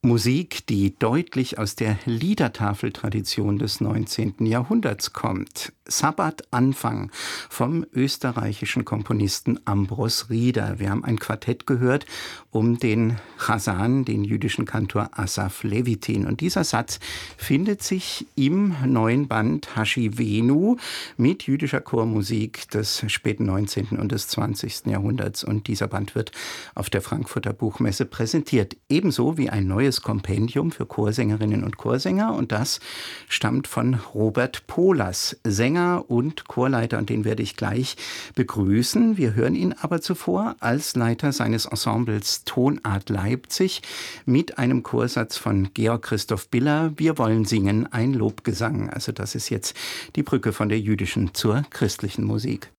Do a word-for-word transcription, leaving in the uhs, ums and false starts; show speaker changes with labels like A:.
A: Musik, die deutlich aus der Liedertafeltradition des neunzehnten Jahrhunderts kommt. Sabbat Anfang vom österreichischen Komponisten Ambros Rieder. Wir haben ein Quartett gehört um den Chazan, den jüdischen Kantor Asaf Levitin. Und dieser Satz findet sich im neuen Band Haschivenu mit jüdischer Chormusik des späten neunzehnten und des zwanzigsten Jahrhunderts. Und dieser Band wird auf der Frankfurter Buchmesse präsentiert. Ebenso wie ein neues Kompendium für Chorsängerinnen und Chorsänger. Und das stammt von Robert Pohlers, Sänger und Chorleiter, und den werde ich gleich begrüßen. Wir hören ihn aber zuvor als Leiter seines Ensembles Tonart Leipzig mit einem Chorsatz von Georg Christoph Biller. Wir wollen singen, ein Lobgesang. Also das ist jetzt die Brücke von der jüdischen zur christlichen Musik.